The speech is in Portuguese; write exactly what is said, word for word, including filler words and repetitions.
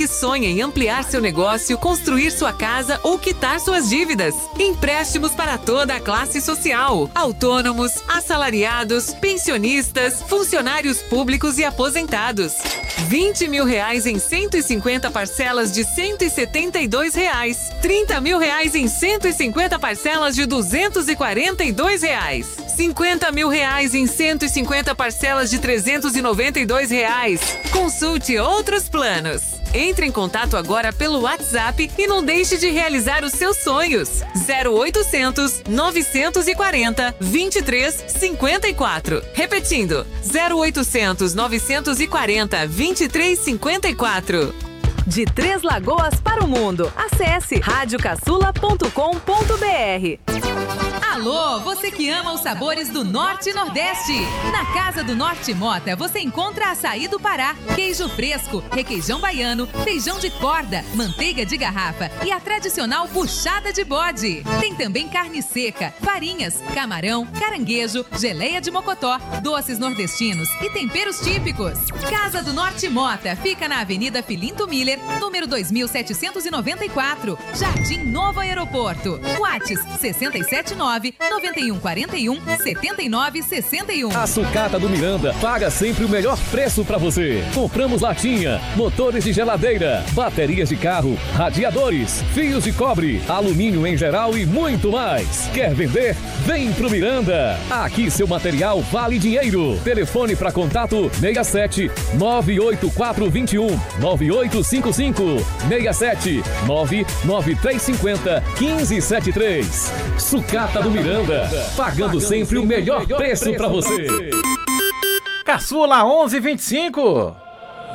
que sonha em ampliar seu negócio, construir sua casa ou quitar suas dívidas. Empréstimos para toda a classe social. Autônomos, assalariados, pensionistas, funcionários públicos e aposentados. vinte mil reais em cento e cinquenta parcelas de cento e setenta e dois reais. trinta mil reais em cento e cinquenta parcelas de duzentos e quarenta e dois reais. cinquenta mil reais em cento e cinquenta parcelas de trezentos e noventa e dois reais. Consulte outros planos. Entre em contato agora pelo WhatsApp e não deixe de realizar os seus sonhos. zero oitocentos, novecentos e quarenta, vinte e três cinquenta e quatro. Repetindo, zero oitocentos, novecentos e quarenta, vinte e três cinquenta e quatro. De Três Lagoas para o mundo. Acesse rádio caçula ponto com ponto br. Alô, você que ama os sabores do Norte e Nordeste. Na Casa do Norte Mota você encontra açaí do Pará, queijo fresco, requeijão baiano, feijão de corda, manteiga de garrafa e a tradicional buchada de bode. Tem também carne seca, farinhas, camarão, caranguejo, geleia de mocotó, doces nordestinos e temperos típicos. Casa do Norte Mota fica na Avenida Filinto Miller, número dois mil setecentos e noventa e quatro, Jardim Novo Aeroporto. WhatsApp sessenta e sete nove, noventa e um quarenta e um, setenta e nove sessenta e um. A Sucata do Miranda paga sempre o melhor preço para você. Compramos latinha, motores de geladeira, baterias de carro, radiadores, fios de cobre, alumínio em geral e muito mais. Quer vender? Vem pro Miranda. Aqui seu material vale dinheiro. Telefone para contato seis sete nove oito quatro dois um nove oito cinco cinco, seis sete nove nove três cinco zero um cinco sete três. Sucata do Miranda, pagando sempre o melhor preço para você. Caçula onze vinte e cinco.